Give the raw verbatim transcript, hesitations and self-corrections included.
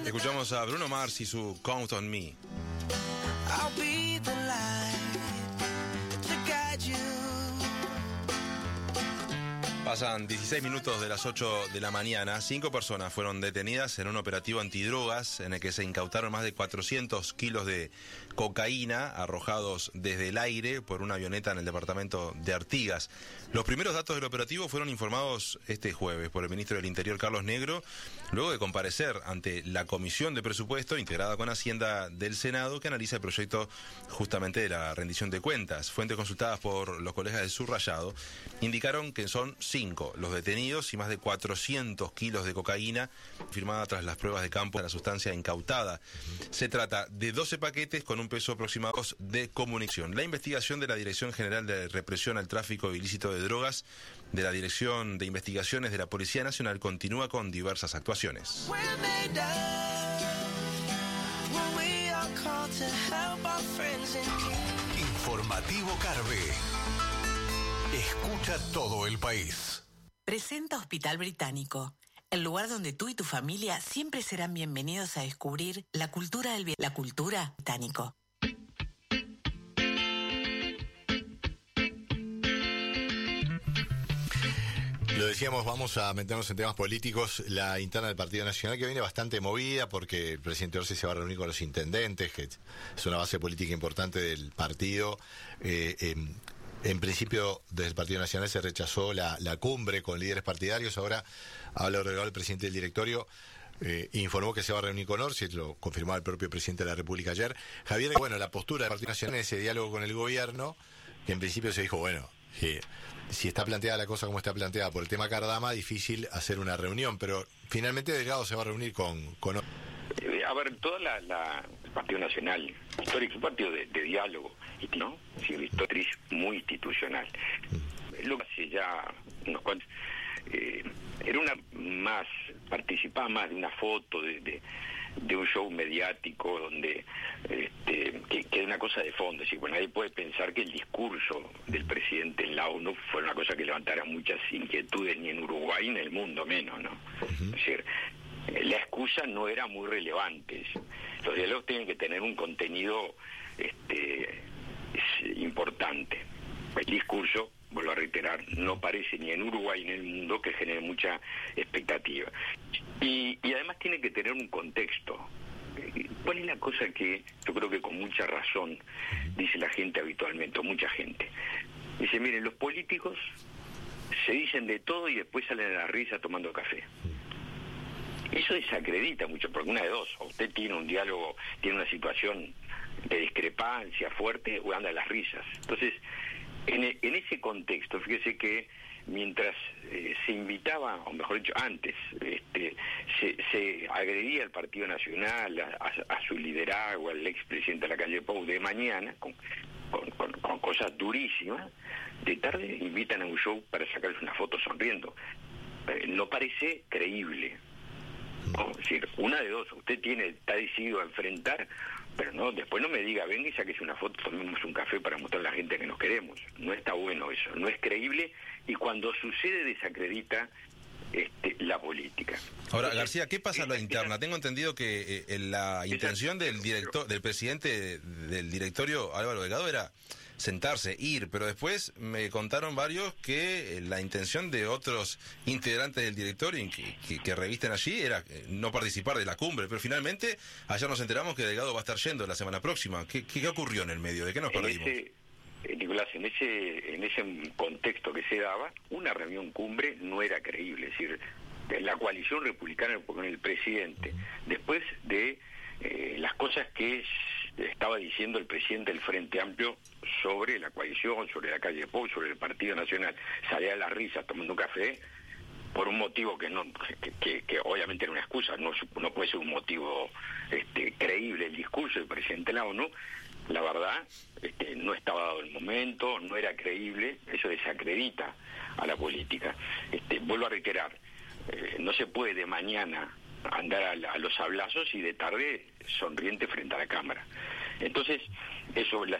Escuchamos a Bruno Mars y su Count on Me. I'll be the light to guide you. Pasan dieciséis minutos de las ocho de la mañana. Cinco personas fueron detenidas en un operativo antidrogas en el que se incautaron más de cuatrocientos kilos de cocaína arrojados desde el aire por una avioneta en el departamento de Artigas. Los primeros datos del operativo fueron informados este jueves por el ministro del Interior, Carlos Negro, luego de comparecer ante la Comisión de Presupuesto integrada con Hacienda del Senado, que analiza el proyecto justamente de la rendición de cuentas. Fuentes consultadas por los colegas del Subrayado indicaron que son cinco los detenidos y más de cuatrocientos kilos de cocaína firmada tras las pruebas de campo de la sustancia incautada. Se trata de doce paquetes con un peso aproximado de comunicación. La investigación de la Dirección General de Represión al Tráfico Ilícito de Drogas de la Dirección de Investigaciones de la Policía Nacional continúa con diversas actuaciones. Informativo Carve. Escucha todo el país. Presenta Hospital Británico, el lugar donde tú y tu familia siempre serán bienvenidos a descubrir la cultura del bien, la cultura británico. Lo decíamos, vamos a meternos en temas políticos. La interna del Partido Nacional, que viene bastante movida porque el presidente Orsi se va a reunir con los intendentes, que es una base política importante del partido. Eh, eh, En principio, desde el Partido Nacional se rechazó la, la cumbre con líderes partidarios. Ahora habla Orregado, el presidente del directorio, eh, informó que se va a reunir con Orsi, lo confirmó el propio presidente de la República ayer. Javier, bueno, la postura del Partido Nacional en ese diálogo con el gobierno, que en principio se dijo, bueno, eh, si está planteada la cosa como está planteada por el tema Cardama, difícil hacer una reunión, pero finalmente Delgado se va a reunir con... con... A ver, toda la, la el Partido Nacional, histórico, un partido de, de diálogo, ¿no? Sí, historia muy institucional. Lo que hace ya unos cuantos, eh, era una más, participaba más de una foto, de, de, de un show mediático donde, este, que, que es una cosa de fondo. Es decir, bueno, nadie puede pensar que el discurso del presidente en la ONU fue una cosa que levantara muchas inquietudes ni en Uruguay ni en el mundo menos, ¿no? Uh-huh. Es decir, la excusa no era muy relevante. Los diálogos tienen que tener un contenido este, importante. El discurso, vuelvo a reiterar, no parece ni en Uruguay ni en el mundo que genere mucha expectativa. Y, y además tiene que tener un contexto. ¿Cuál es la cosa que yo creo que con mucha razón dice la gente habitualmente, o mucha gente? Dice, miren, los políticos se dicen de todo y después salen a la risa tomando café. Eso desacredita mucho, porque una de dos, o usted tiene un diálogo, tiene una situación de discrepancia fuerte, o anda a las risas. Entonces, en, en ese contexto, fíjese que mientras eh, se invitaba, o mejor dicho, antes, este, se, se agredía al Partido Nacional, a, a, a su liderazgo, al expresidente de la calle Pou, de mañana, con, con, con, con cosas durísimas, de tarde invitan a un show para sacarles una foto sonriendo. Eh, no parece creíble. ¿No? Es decir, una de dos, usted tiene, está decidido a enfrentar, pero no, después no me diga, venga y sáquese una foto, tomemos un café para mostrar a la gente que nos queremos. No está bueno eso, no es creíble, y cuando sucede desacredita este, la política. Ahora, García, ¿qué pasa en la interna? Tengo entendido que eh, la intención del director, del presidente del directorio, Álvaro Delgado, era sentarse, ir, pero después me contaron varios que la intención de otros integrantes del directorio que, que, que revisten allí era no participar de la cumbre, pero finalmente ayer nos enteramos que Delgado va a estar yendo la semana próxima. ¿Qué, qué, qué ocurrió en el medio? ¿De qué nos perdimos? En ese, eh, Nicolás, en ese, en ese contexto que se daba, una reunión cumbre no era creíble. Es decir, la coalición republicana con el presidente, después de eh, las cosas que estaba diciendo el presidente del Frente Amplio sobre la coalición, sobre la calle Pou, sobre el Partido Nacional, salía a las risas tomando un café por un motivo que no que, que, que obviamente era una excusa, no, no puede ser un motivo este, creíble el discurso del presidente de la ONU. La verdad, este, no estaba dado el momento, no era creíble, eso desacredita a la política. Este, vuelvo a reiterar, eh, no se puede de mañana andar a, a los hablazos y de tarde sonriente frente a la cámara. Entonces, eso, la